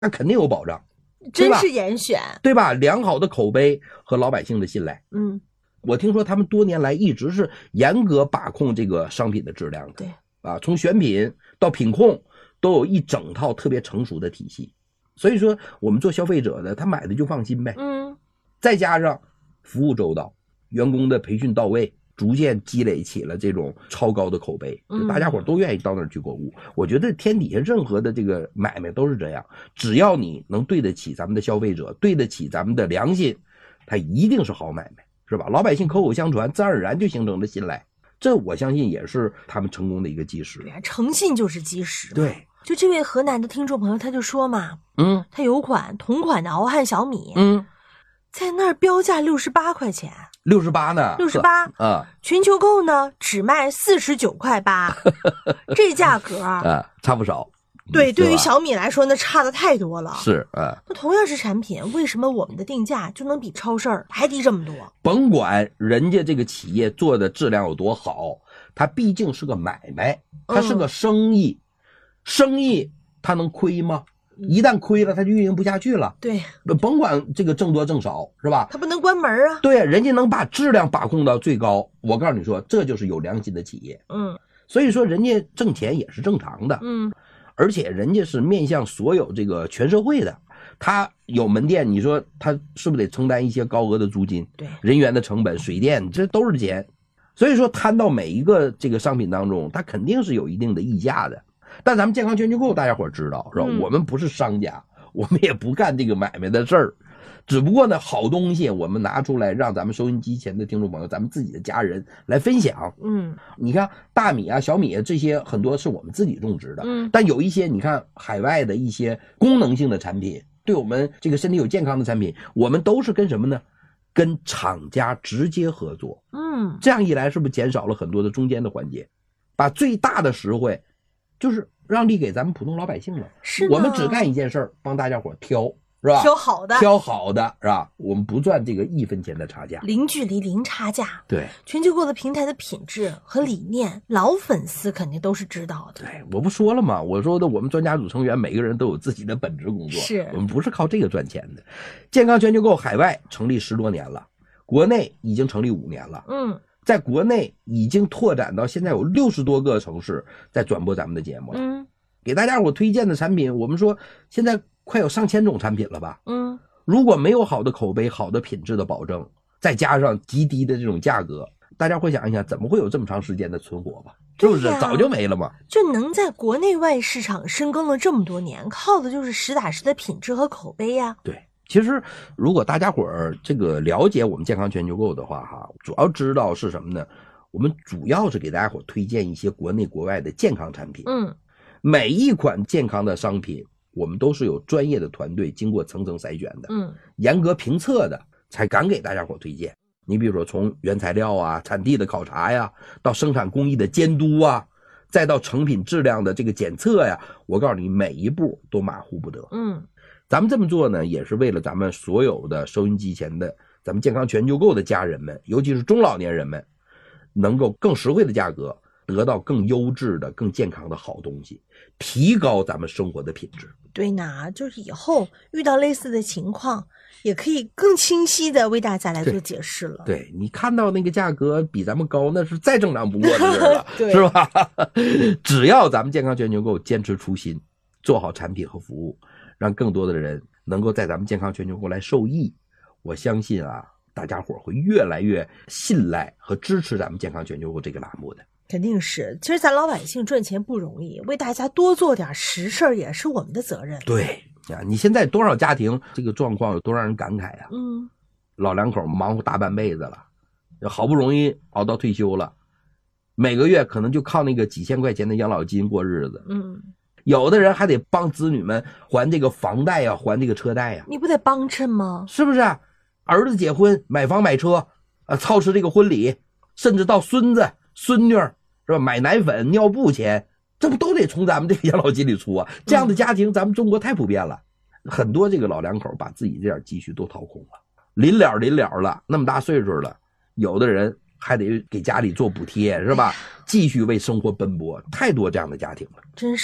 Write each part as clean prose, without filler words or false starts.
那肯定有保障， 真是严选， 对吧？良好的口碑和老百姓的信赖。我听说他们多年来一直是严格把控这个商品的质量的。 对啊，从选品到品控都有一整套特别成熟的体系。所以说我们做消费者的，他买的就放心呗。再加上服务周到，员工的培训到位，逐渐积累起了这种超高的口碑，就大家伙都愿意到那儿去购物。我觉得天底下任何的这个买卖都是这样，只要你能对得起咱们的消费者，对得起咱们的良心，它一定是好买卖，是吧？老百姓口口相传，自然而然就形成了信赖，这我相信也是他们成功的一个基石。 对啊，诚信就是基石。 对， 就这位河南的听众朋友他就说嘛，他有款同款的敖汉小米，在那儿标价68块钱 ，68呢 ，68 啊， 全球购呢只卖49块8，这价格啊差不少。 对，对于小米来说那差的太多了。 是啊， 那同样是产品，为什么我们的定价就能比超市还低这么多？ 甭管人家这个企业做的质量有多好，它毕竟是个买卖，它是个生意，生意它能亏吗？一旦亏了，它就运营不下去了。 对， 甭管这个挣多挣少，是吧？ 它不能关门啊。 对，人家能把质量把控到最高，我告诉你说，这就是有良心的企业。所以说人家挣钱也是正常的。而且人家是面向所有这个全社会的，他有门店，你说他是不是得承担一些高额的租金？ 对， 人员的成本、水电，这都是钱。所以说摊到每一个这个商品当中，它肯定是有一定的溢价的。但咱们健康全球购大家伙知道是吧？我们不是商家，我们也不干这个买卖的事儿。只不过呢，好东西我们拿出来让咱们收音机前的听众朋友，咱们自己的家人来分享。你看大米啊、小米啊这些很多是我们自己种植的，但有一些你看海外的一些功能性的产品，对我们这个身体有健康的产品，我们都是跟什么呢？跟厂家直接合作。这样一来是不是减少了很多的中间的环节，把最大的实惠就是让利给咱们普通老百姓了。 是， 我们只干一件事儿，帮大家伙挑。是吧？ 挑好的， 挑好的是吧？我们不赚这个1分钱的差价， 零距离零差价。 对， 全球购的平台的品质和理念，老粉丝肯定都是知道的。 对，我不说了吗？我说的我们专家组成员每个人都有自己的本职工作， 是我们不是靠这个赚钱的。健康全球购海外成立10多年了，国内已经成立5年了。在国内已经拓展到现在有60多个城市在转播咱们的节目了。给大家伙推荐的产品，我们说现在快有上千种产品了吧？如果没有好的口碑、好的品质的保证，再加上极低的这种价格，大家会想一想，怎么会有这么长时间的存活吧？是不是？早就没了嘛。 就能在国内外市场深耕了这么多年，靠的就是实打实的品质和口碑呀。 对，其实如果大家伙儿这个了解我们健康全球购的话，主要知道是什么呢？我们主要是给大家伙推荐一些国内国外的健康产品。每一款健康的商品，我们都是有专业的团队经过层层筛选的，严格评测的，才敢给大家伙推荐。你比如说从原材料啊、产地的考察呀，到生产工艺的监督啊，再到成品质量的这个检测呀，我告诉你每一步都马虎不得。咱们这么做呢，也是为了咱们所有的收音机前的咱们健康全球购的家人们，尤其是中老年人们，能够更实惠的价格得到更优质的、更健康的好东西，提高咱们生活的品质。 对呢，就是以后遇到类似的情况，也可以更清晰的为大家来做解释了。 对，你看到那个价格比咱们高，那是再正常不过的事了，是吧？只要咱们健康全球购坚持初心，做好产品和服务，让更多的人能够在咱们健康全球购来受益，我相信啊，大家伙会越来越信赖和支持咱们健康全球购这个栏目的。 肯定是，其实咱老百姓赚钱不容易，为大家多做点实事也是我们的责任。 对啊，你现在多少家庭这个状况有多让人感慨啊！老两口忙活大半辈子了，好不容易熬到退休了，每个月可能就靠那个几千块钱的养老金过日子。有的人还得帮子女们还这个房贷呀，还这个车贷呀。 你不得帮衬吗？ 是不是？儿子结婚、买房买车，操持这个婚礼，甚至到孙子、孙女是吧？买奶粉、尿布钱，这不都得从咱们这个养老金里出啊？这样的家庭，咱们中国太普遍了。很多这个老两口把自己这点积蓄都掏空了，临了了，那么大岁数了，有的人还得给家里做补贴，是吧？继续为生活奔波，太多这样的家庭了。 真是。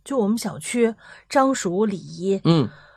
就我们小区张叔、李姨，